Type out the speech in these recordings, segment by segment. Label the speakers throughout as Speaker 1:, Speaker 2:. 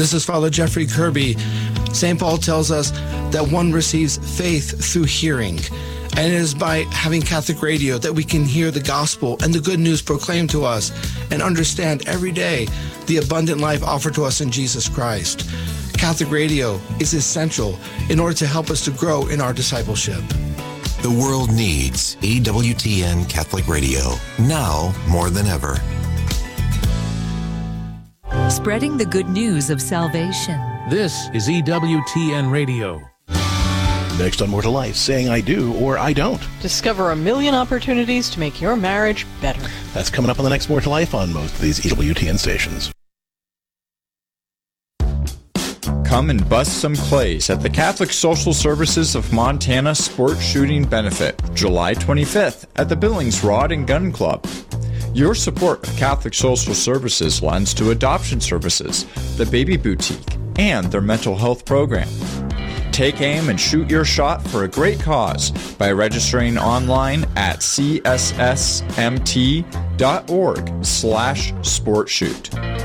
Speaker 1: This is Father Jeffrey Kirby. St. Paul tells us that one receives faith through hearing. And it is by having Catholic radio that we can hear the gospel and the good news proclaimed to us and understand every day the abundant life offered to us in Jesus Christ. Catholic radio is essential in order to help us to grow in our discipleship.
Speaker 2: The world needs EWTN Catholic Radio, now more than ever.
Speaker 3: Spreading the good news of salvation.
Speaker 4: This is EWTN Radio.
Speaker 5: Next on More to Life, saying I do or I don't.
Speaker 6: Discover a million opportunities to make your marriage better.
Speaker 5: That's coming up on the next More to Life on most of these EWTN stations.
Speaker 7: Come and bust some clays at the Catholic Social Services of Montana Sport Shooting Benefit, July 25th at the Billings Rod and Gun Club. Your support of Catholic Social Services lends to adoption services, the Baby Boutique, and their mental health program. Take aim and shoot your shot for a great cause by registering online at cssmt.org/sportshoot.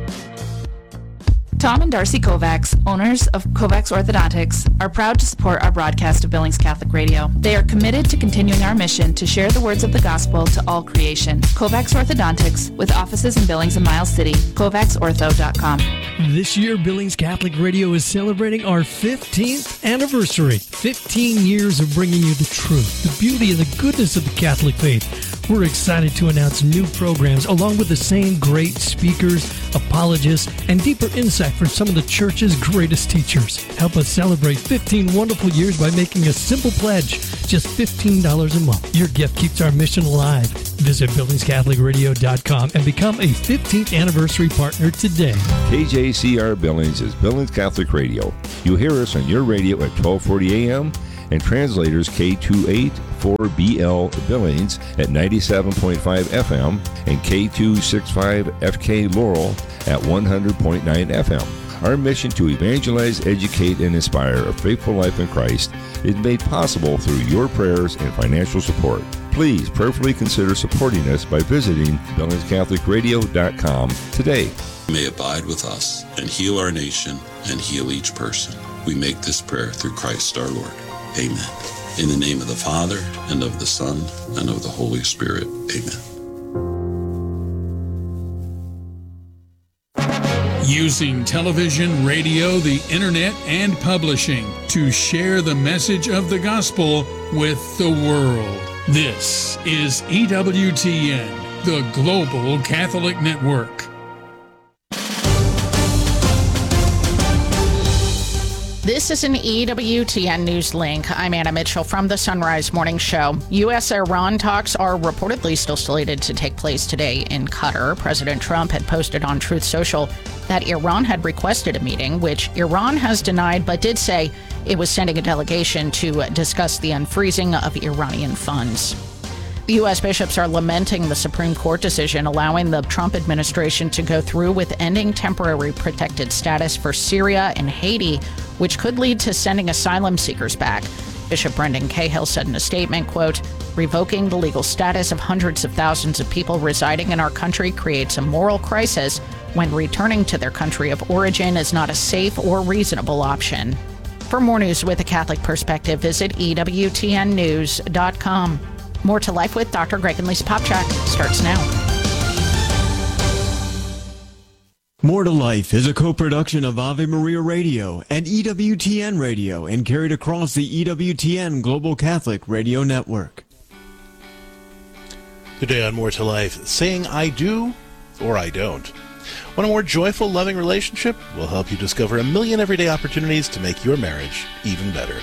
Speaker 8: Tom and Darcy Kovacs, owners of Kovacs Orthodontics, are proud to support our broadcast of Billings Catholic Radio. They are committed to continuing our mission to share the words of the gospel to all creation. Kovacs Orthodontics, with offices in Billings and Miles City, kovacsortho.com.
Speaker 9: This year, Billings Catholic Radio is celebrating our 15th anniversary. 15 years of bringing you the truth, the beauty, and the goodness of the Catholic faith. We're excited to announce new programs along with the same great speakers, apologists, and deeper insight from some of the church's greatest teachers. Help us celebrate 15 wonderful years by making a simple pledge, just $15 a month. Your gift keeps our mission alive. Visit BillingsCatholicRadio.com and become a 15th anniversary partner today.
Speaker 10: KJCR Billings is Billings Catholic Radio. You hear us on your radio at 1240 a.m. and translators K284BL Billings at 97.5 FM and K265 FK Laurel at 100.9 FM. Our mission to evangelize, educate, and inspire a faithful life in Christ is made possible through your prayers and financial support. Please prayerfully consider supporting us by visiting BillingsCatholicRadio.com today.
Speaker 11: May abide with us and heal our nation and heal each person. We make this prayer through Christ our Lord. Amen. In the name of the Father, and of the Son, and of the Holy Spirit. Amen.
Speaker 12: Using television, radio, the internet, and publishing to share the message of the gospel with the world. This is EWTN, the Global Catholic Network.
Speaker 13: This is an EWTN News link. I'm Anna Mitchell from the Sunrise Morning Show. U.S.-Iran talks are reportedly still slated to take place today in Qatar. President Trump had posted on Truth Social that Iran had requested a meeting, which Iran has denied, but did say it was sending a delegation to discuss the unfreezing of Iranian funds. The U.S. bishops are lamenting the Supreme Court decision allowing the Trump administration to go through with ending temporary protected status for Syria and Haiti, which could lead to sending asylum seekers back. Bishop Brendan Cahill said in a statement, quote, "Revoking the legal status of hundreds of thousands of people residing in our country creates a moral crisis when returning to their country of origin is not a safe or reasonable option." For more news with a Catholic perspective, visit EWTNnews.com. More to Life with Dr. Greg and Lisa Popchak starts now.
Speaker 14: More to Life is a co-production of Ave Maria Radio and EWTN Radio and carried across the EWTN Global Catholic Radio Network.
Speaker 5: Today on More to Life, saying I do or I don't. Want a more joyful, loving relationship? We'll help you discover a million everyday opportunities to make your marriage even better.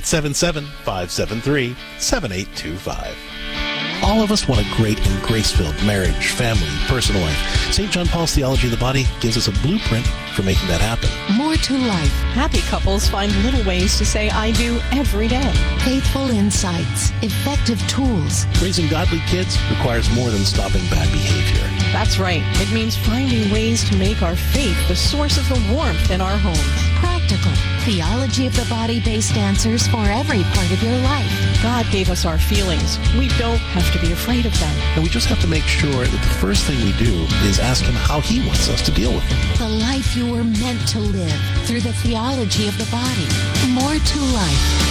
Speaker 5: 877-573-7825. All of us want a great and grace-filled marriage, family, personal life. St. John Paul's Theology of the Body gives us a blueprint for making that happen.
Speaker 15: More to Life.
Speaker 6: Happy couples find little ways to say I do every day.
Speaker 15: Faithful insights. Effective tools.
Speaker 5: Raising godly kids requires more than stopping bad behavior.
Speaker 6: That's right. It means finding ways to make our faith the source of the warmth in our home.
Speaker 15: practical. Theology of the body based answers for every part of your life.
Speaker 6: God gave us our feelings. We don't have to be afraid of them.
Speaker 5: And we just have to make sure that the first thing we do is ask Him how He wants us to deal with them.
Speaker 15: The life you were meant to live through the theology of the body. More to life.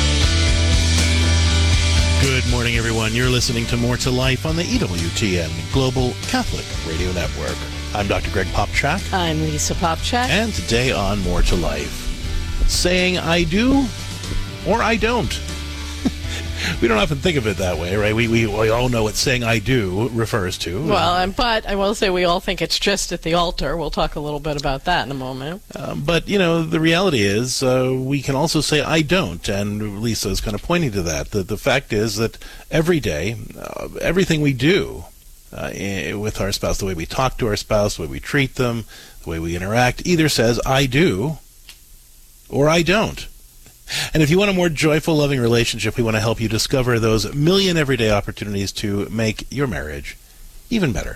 Speaker 5: Good morning, everyone. You're listening to More to Life on the EWTN Global Catholic Radio Network. I'm Dr. Greg Popchak.
Speaker 6: I'm Lisa Popchak.
Speaker 5: And today on More to Life, saying I do or I don't. We don't often think of it that way, right? We all know what saying I do refers to.
Speaker 6: Well, but I will say we all think it's just at the altar. We'll talk a little bit about that in a moment.
Speaker 5: But, the reality is we can also say I don't, and Lisa is kind of pointing to that. The fact is that every day, everything we do with our spouse, the way we talk to our spouse, the way we treat them, the way we interact, either says I do or I don't. And if you want a more joyful, loving relationship, we want to help you discover those million everyday opportunities to make your marriage even better.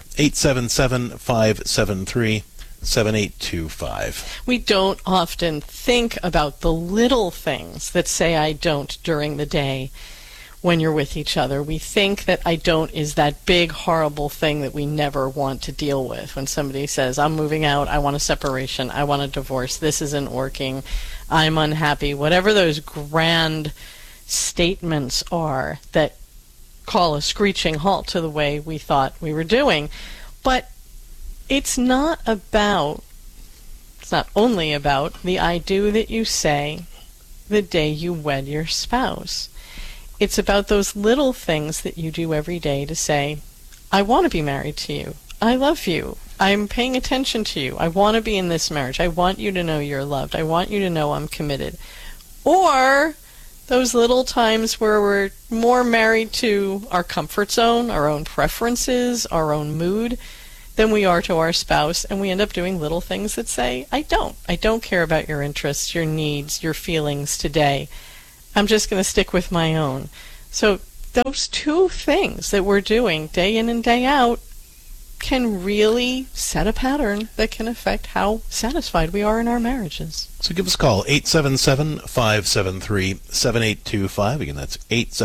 Speaker 5: 877-573-7825.
Speaker 6: We don't often think about the little things that say I don't during the day when you're with each other. We think that I don't is that big, horrible thing that we never want to deal with. When somebody says, I'm moving out, I want a separation, I want a divorce, this isn't working, I'm unhappy, whatever those grand statements are that call a screeching halt to the way we thought we were doing. But it's not only about the I do that you say the day you wed your spouse. It's about those little things that you do every day to say, I want to be married to you. I love you. I'm paying attention to you. I want to be in this marriage. I want you to know you're loved. I want you to know I'm committed. Or those little times where we're more married to our comfort zone, our own preferences, our own mood, than we are to our spouse, and we end up doing little things that say, I don't care about your interests, your needs, your feelings today. I'm just going to stick with my own. So those two things that we're doing day in and day out can really set a pattern that can affect how satisfied we are in our marriages.
Speaker 5: So give us a call, 877-573-7825. Again, that's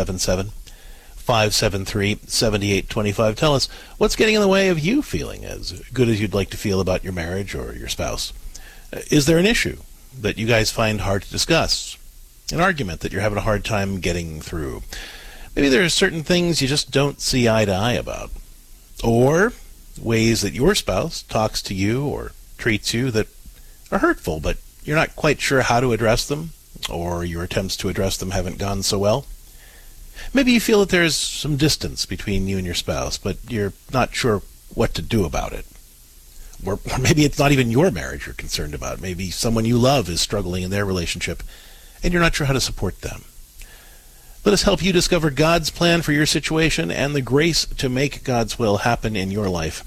Speaker 5: 877-573-7825. Tell us, what's getting in the way of you feeling as good as you'd like to feel about your marriage or your spouse? Is there an issue that you guys find hard to discuss? An argument that you're having a hard time getting through? Maybe there are certain things you just don't see eye to eye about. Or ways that your spouse talks to you or treats you that are hurtful, but you're not quite sure how to address them, or your attempts to address them haven't gone so well. Maybe you feel that there's some distance between you and your spouse, but you're not sure what to do about it. Or maybe it's not even your marriage you're concerned about. Maybe someone you love is struggling in their relationship, and you're not sure how to support them. Let us help you discover God's plan for your situation and the grace to make God's will happen in your life.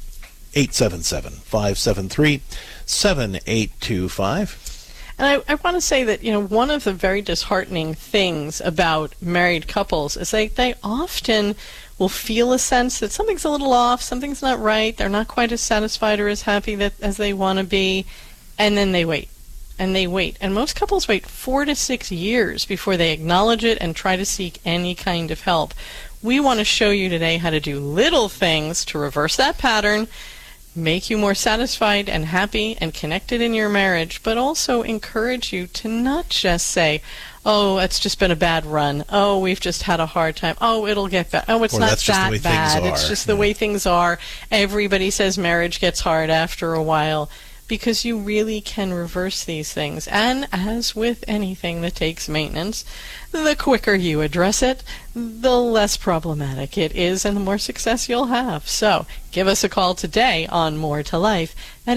Speaker 5: 877-573-7825.
Speaker 6: And I want to say that, one of the very disheartening things about married couples is they often will feel a sense that something's a little off, something's not right, they're not quite as satisfied or as happy as they want to be, and then they wait. And they wait. And most couples wait 4 to 6 years before they acknowledge it and try to seek any kind of help. We want to show you today how to do little things to reverse that pattern, make you more satisfied and happy and connected in your marriage, but also encourage you to not just say, oh, it's just been a bad run. Oh, we've just had a hard time. Oh, it'll get better. Oh, it's not that bad. It's just the way things are. Everybody says marriage gets hard after a while. Because you really can reverse these things. And as with anything that takes maintenance, the quicker you address it, the less problematic it is and the more success you'll have. So give us a call today on More to Life at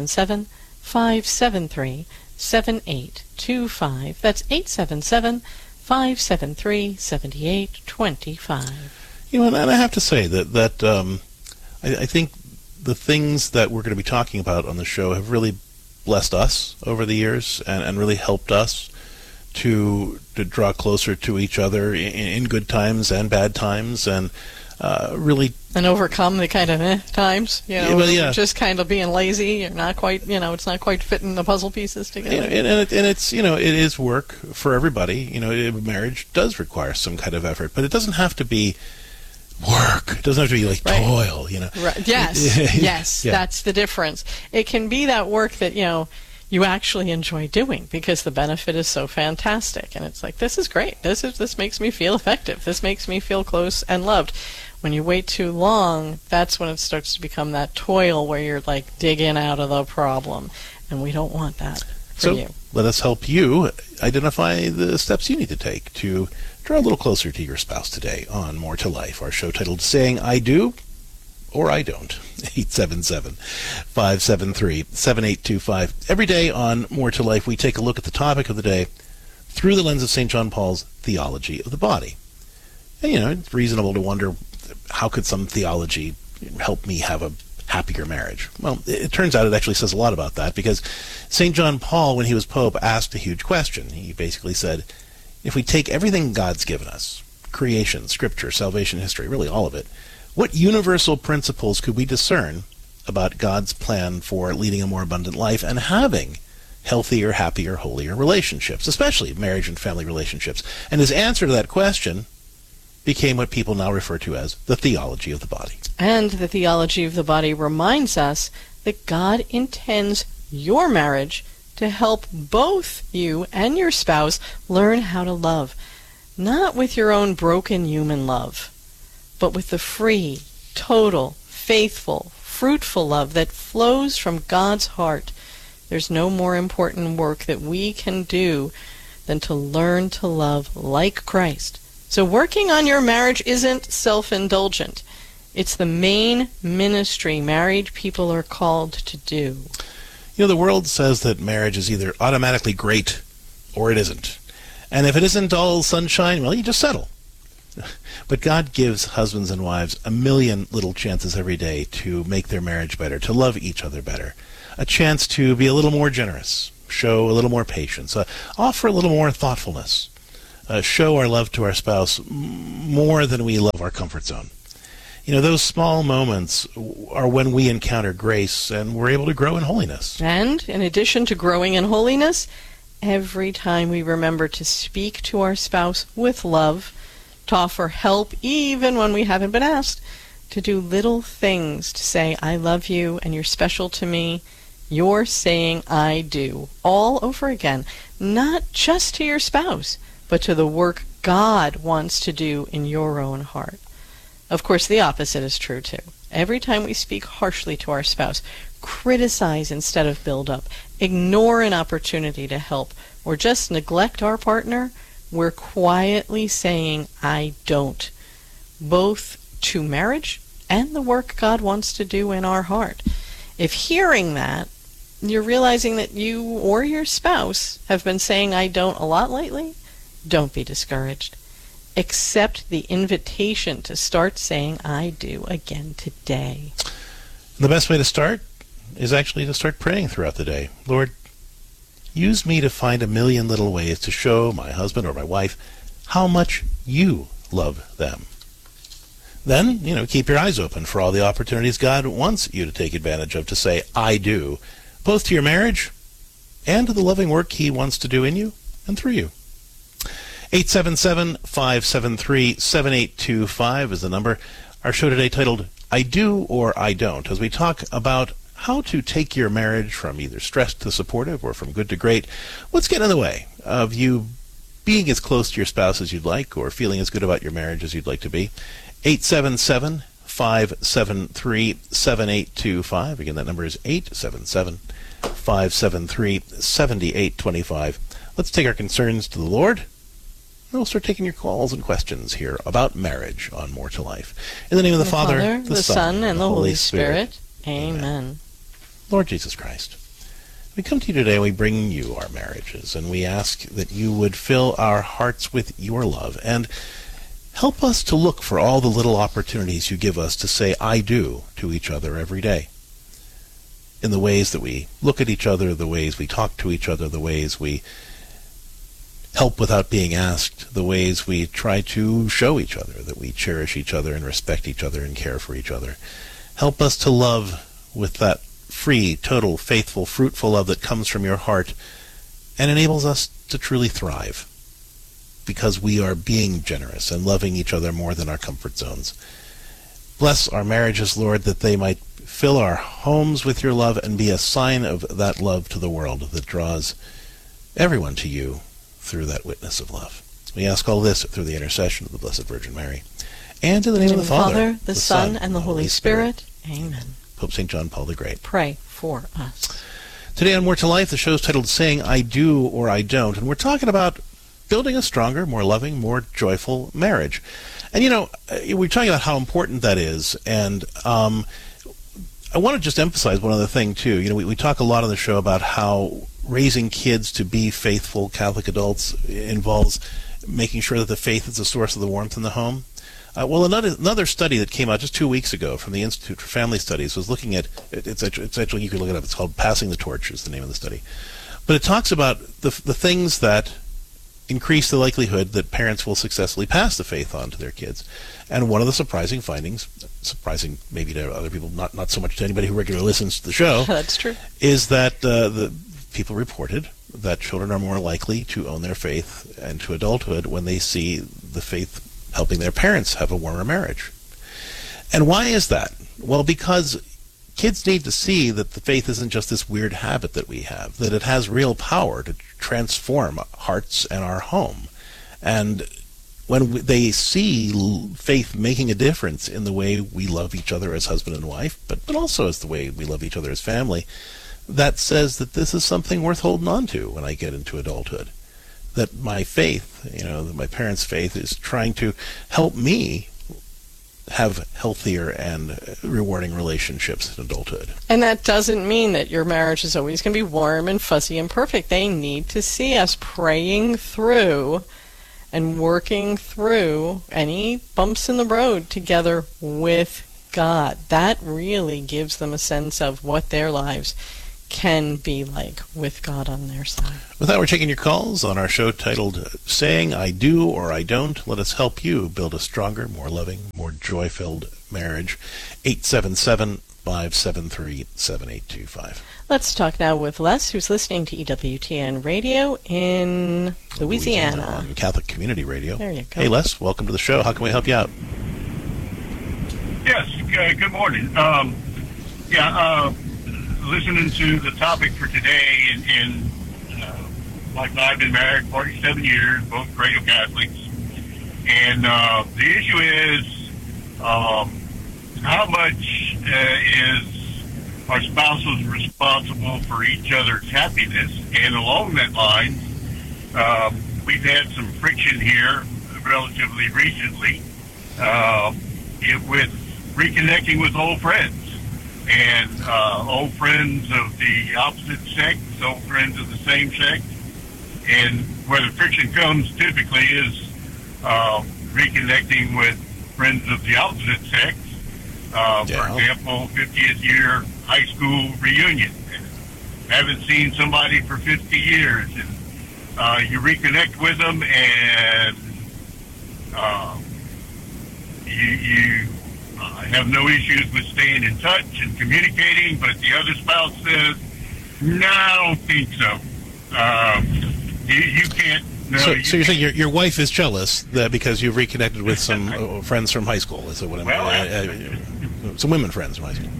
Speaker 6: 877-573-7825. That's 877-573-7825.
Speaker 5: And I have to say that I think the things that we're going to be talking about on the show have really blessed us over the years and really helped us to draw closer to each other in good times and bad times. And really...
Speaker 6: And overcome the kind of times,
Speaker 5: yeah.
Speaker 6: Just kind of being lazy. You're not quite, it's not quite fitting the puzzle pieces together.
Speaker 5: And it's, it is work for everybody. Marriage does require some kind of effort, but it doesn't have to be work. It doesn't have to be like toil,
Speaker 6: Right. Yes,
Speaker 5: Yeah.
Speaker 6: That's the difference. It can be that work that, you actually enjoy doing because the benefit is so fantastic. And it's like, this is great. This makes me feel effective. This makes me feel close and loved. When you wait too long, that's when it starts to become that toil where you're like digging out of the problem. And we don't want that for you.
Speaker 5: Let us help you identify the steps you need to take to draw a little closer to your spouse today on More to Life, our show titled Saying I Do or I Don't. 877-573-7825. Every day on More to Life, we take a look at the topic of the day through the lens of St. John Paul's theology of the body. And, it's reasonable to wonder, how could some theology help me have a happier marriage? Well, it turns out it actually says a lot about that, because St. John Paul, when he was Pope, asked a huge question. He basically said, if we take everything God's given us, creation, scripture, salvation history, really all of it, what universal principles could we discern about God's plan for leading a more abundant life and having healthier, happier, holier relationships, especially marriage and family relationships? And his answer to that question became what people now refer to as the theology of the body.
Speaker 6: And the theology of the body reminds us that God intends your marriage to help both you and your spouse learn how to love, not with your own broken human love, but with the free, total, faithful, fruitful love that flows from God's heart. There's no more important work that we can do than to learn to love like Christ. So working on your marriage isn't self-indulgent. It's the main ministry married people are called to do.
Speaker 5: The world says that marriage is either automatically great or it isn't. And if it isn't all sunshine, well, you just settle. But God gives husbands and wives a million little chances every day to make their marriage better, to love each other better. A chance to be a little more generous, show a little more patience, offer a little more thoughtfulness, show our love to our spouse more than we love our comfort zone. Those small moments are when we encounter grace and we're able to grow in holiness.
Speaker 6: And in addition to growing in holiness, every time we remember to speak to our spouse with love, to offer help even when we haven't been asked, to do little things to say, I love you and you're special to me, you're saying I do all over again, not just to your spouse, but to the work God wants to do in your own heart. Of course, the opposite is true too. Every time we speak harshly to our spouse, criticize instead of build up, ignore an opportunity to help, or just neglect our partner, we're quietly saying, I don't, both to marriage and the work God wants to do in our heart. If hearing that, you're realizing that you or your spouse have been saying I don't a lot lately, don't be discouraged. Accept the invitation to start saying I do again today.
Speaker 5: The best way to start is actually to start praying throughout the day. Lord, use me to find a million little ways to show my husband or my wife how much you love them. Then, keep your eyes open for all the opportunities God wants you to take advantage of to say I do, both to your marriage and to the loving work He wants to do in you and through you. 877-573-7825 is the number. Our show today titled I Do or I Don't, as we talk about how to take your marriage from either stressed to supportive or from good to great. What's getting in the way of you being as close to your spouse as you'd like or feeling as good about your marriage as you'd like to be? 877-573-7825. Again, that number is 877-573-7825. Let's take our concerns to the Lord. We'll start taking your calls and questions here about marriage on More to Life. In the name of the Father,
Speaker 6: the Son, and the Holy Spirit. Amen.
Speaker 5: Lord Jesus Christ, we come to you today and we bring you our marriages, and we ask that you would fill our hearts with your love and help us to look for all the little opportunities you give us to say I do to each other every day. In the ways that we look at each other, the ways we talk to each other, the ways we help without being asked the ways we try to show each other that we cherish each other and respect each other and care for each other. Help us to love with that free, total, faithful, fruitful love that comes from your heart and enables us to truly thrive because we are being generous and loving each other more than our comfort zones. Bless our marriages, Lord, that they might fill our homes with your love and be a sign of that love to the world that draws everyone to you through that witness of love. We ask all this through the intercession of the Blessed Virgin Mary. And in the name of the Father,
Speaker 6: the Son, and the Holy Spirit. Amen.
Speaker 5: Pope St. John Paul the Great.
Speaker 6: Pray for us.
Speaker 5: Today on More to Life, the show is titled Saying I Do or I Don't, and we're talking about building a stronger, more loving, more joyful marriage. And, we're talking about how important that is, and I want to just emphasize one other thing, too. We talk a lot on the show about how raising kids to be faithful Catholic adults involves making sure that the faith is the source of the warmth in the home. Well, another study that came out just 2 weeks ago from the Institute for Family Studies was looking at, it's actually, you can look it up, it's called Passing the Torch is the name of the study. But it talks about the things that increase the likelihood that parents will successfully pass the faith on to their kids. And one of the surprising findings, surprising maybe to other people, not so much to anybody who regularly listens to the show,
Speaker 6: that's true,
Speaker 5: is that the people reported that children are more likely to own their faith and to adulthood when they see the faith helping their parents have a warmer marriage. And why is that? Well, because kids need to see that the faith isn't just this weird habit that we have, that it has real power to transform hearts and our home. And when they see faith making a difference in the way we love each other as husband and wife, but also as the way we love each other as family, that says that this is something worth holding on to when I get into adulthood. That my faith, that my parents' faith is trying to help me have healthier and rewarding relationships in adulthood.
Speaker 6: And that doesn't mean that your marriage is always going to be warm and fuzzy and perfect. They need to see us praying through and working through any bumps in the road together with God. That really gives them a sense of what their lives can be like with God on their side.
Speaker 5: With that, we're taking your calls on our show titled Saying I Do or I Don't. Let us help you build a stronger, more loving, more joy-filled marriage. 877-573-7825.
Speaker 6: Let's talk now with Les, who's listening to EWTN Radio in Louisiana.
Speaker 5: Catholic Community Radio.
Speaker 6: There you go.
Speaker 5: Hey, Les, welcome to the show. How can we help you out?
Speaker 16: Yes, good morning. Listening to the topic for today, and like I've been married 47 years, both cradle Catholics, and the issue is how much is our spouses responsible for each other's happiness, and along that line, we've had some friction here relatively recently with reconnecting with old friends. And old friends of the opposite sex, old friends of the same sex. And where the friction comes typically is reconnecting with friends of the opposite sex. For example, 50th year high school reunion. Haven't seen somebody for 50 years. And you reconnect with them and you have no issues with staying in touch and communicating, but the other spouse says, no, I don't think so. You can't. No,
Speaker 5: so you're saying your wife is jealous that because you've reconnected with some friends from high school? Is that what some women friends from high school?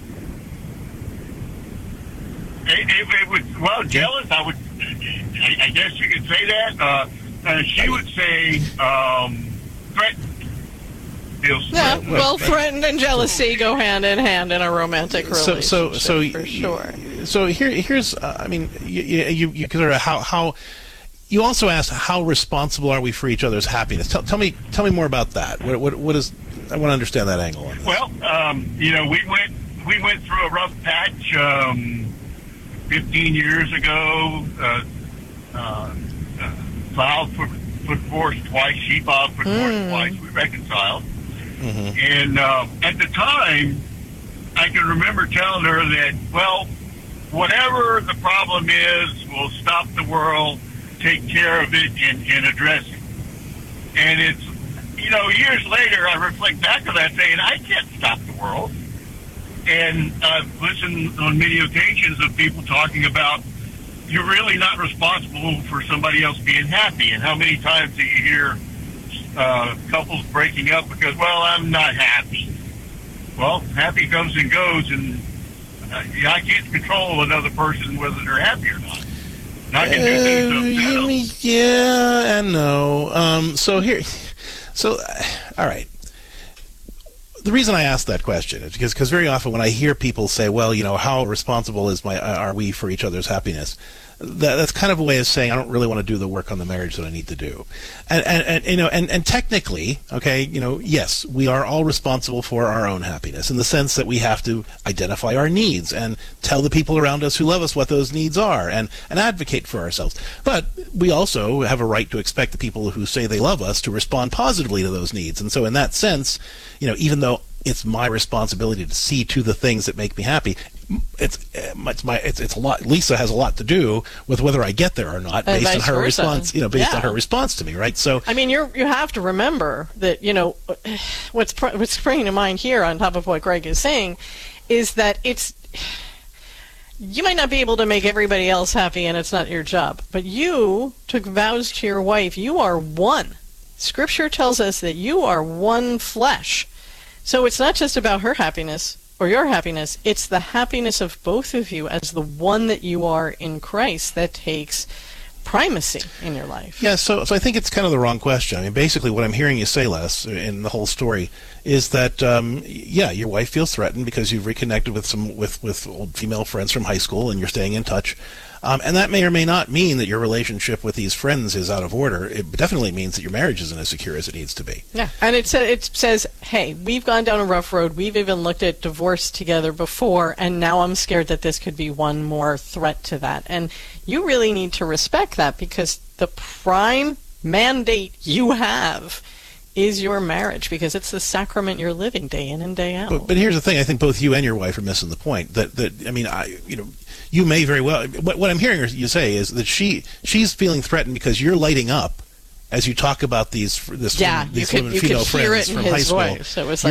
Speaker 16: It would, jealous, I guess you could say that. She would say, threatened.
Speaker 6: Yeah, threatened and jealousy go hand in hand in a romantic relationship, for sure.
Speaker 5: So here's, you consider how. You also asked how responsible are we for each other's happiness. Tell me more about that. What is? I want to understand that angle on this.
Speaker 16: Well, we went through a rough patch 15 years ago. Filed for divorce twice. She filed for divorce twice. We reconciled. Mm-hmm. And at the time, I can remember telling her that, whatever the problem is, we'll stop the world take care of it and address it. And it's, years later, I reflect back on that saying, I can't stop the world. And I've listened on many occasions of people talking about you're really not responsible for somebody else being happy. And how many times do you hear couples breaking up because, well, I'm not happy. Well, happy comes and goes, and I can't control another person whether they're happy or not. And I can do things themselves.
Speaker 5: Yeah and no. All right. The reason I ask that question is because very often when I hear people say, well, how responsible are we for each other's happiness? That's kind of a way of saying I don't really want to do the work on the marriage that I need to do. And technically, okay, yes, we are all responsible for our own happiness in the sense that we have to identify our needs and tell the people around us who love us what those needs are and advocate for ourselves. But we also have a right to expect the people who say they love us to respond positively to those needs. And so in that sense, even though it's my responsibility to see to the things that make me happy, it's a lot. Lisa has a lot to do with whether I get there or not, based on her response. On her response to me, right? So, I mean, you
Speaker 6: have to remember that what's springing to mind here, on top of what Greg is saying, is that you might not be able to make everybody else happy, and it's not your job. But you took vows to your wife. You are one. Scripture tells us that you are one flesh. So it's not just about her happiness or your happiness, it's the happiness of both of you as the one that you are in Christ that takes primacy in your life.
Speaker 5: Yeah, so I think it's kind of the wrong question. I mean, basically what I'm hearing you say, Les, in the whole story, is that, your wife feels threatened because you've reconnected with old female friends from high school and you're staying in touch. And that may or may not mean that your relationship with these friends is out of order. It definitely means that your marriage isn't as secure as it needs to be.
Speaker 6: Yeah, and it says, hey, we've gone down a rough road. We've even looked at divorce together before, and now I'm scared that this could be one more threat to that. And you really need to respect that, because the prime mandate you have is your marriage, because it's the sacrament you're living day in and day out.
Speaker 5: But here's the thing: I think both you and your wife are missing the point. You may very well. What I'm hearing you say is that she's feeling threatened because you're lighting up as you talk about these women, female friends from high school.
Speaker 6: Voice. It was like,